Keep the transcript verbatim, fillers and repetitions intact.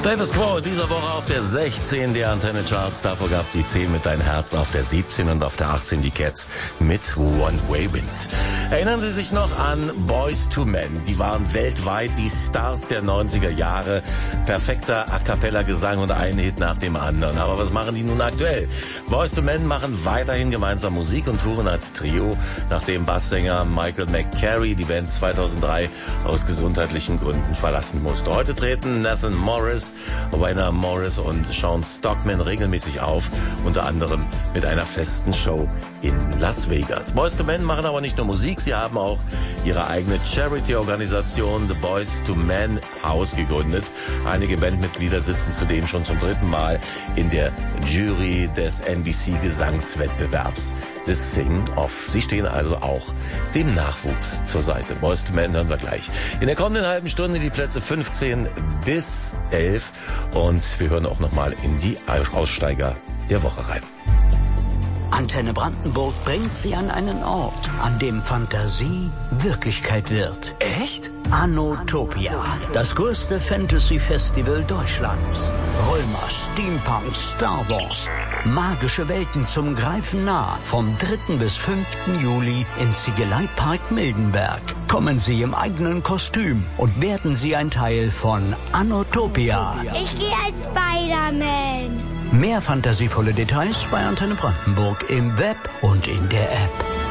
Status Quo diese Woche auf der sechzehn der Antenne Charts. Davor gab es die zehn mit Dein Herz auf der siebzehn und auf der achtzehn die Cats mit One Way Wind. Erinnern Sie sich noch an Boyz two Men? Die waren weltweit die Stars der neunziger Jahre. Perfekter A-Cappella-Gesang und ein Hit nach dem anderen. Aber was machen die nun aktuell? Boyz two Men machen weiterhin gemeinsam Musik und touren als Trio, nachdem Basssänger Michael McCary die Band zweitausenddrei aus gesundheitlichen Gründen verlassen musste. Heute treten Nathan Morris, Wayner Morris und Sean Stockman regelmäßig auf, unter anderem mit einer festen Show in Las Vegas. Boyz two Men machen aber nicht nur Musik, sie haben auch ihre eigene Charity-Organisation The Boyz two Men House gegründet. Einige Bandmitglieder sitzen zudem schon zum dritten Mal in der Jury des N B C-Gesangswettbewerbs The Sing-Off. Sie stehen also auch dem Nachwuchs zur Seite. Boyz two Men hören wir gleich. In der kommenden halben Stunde die Plätze fünfzehn bis elf und wir hören auch nochmal in die Aussteiger der Woche rein. Antenne Brandenburg bringt Sie an einen Ort, an dem Fantasie Wirklichkeit wird. Echt? Anotopia, das größte Fantasy-Festival Deutschlands. Römer, Steampunk, Star Wars. Magische Welten zum Greifen nah. Vom dritten bis fünften Juli im Ziegeleipark Mildenberg. Kommen Sie im eigenen Kostüm und werden Sie ein Teil von Anotopia. Ich gehe als Spider-Man. Mehr fantasievolle Details bei Antenne Brandenburg im Web und in der App.